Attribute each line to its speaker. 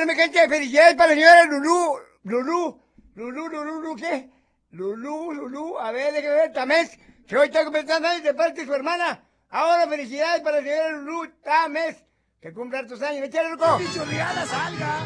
Speaker 1: Bueno, mi gente, felicidades para la señora Lulú. Lulú, ¿qué? Lulú, a ver, déjame ver, Tamés, que hoy está completando años de parte de su hermana. Ahora, felicidades para la señora Lulú Tamés, que cumple hartos años. ¡Échale, loco!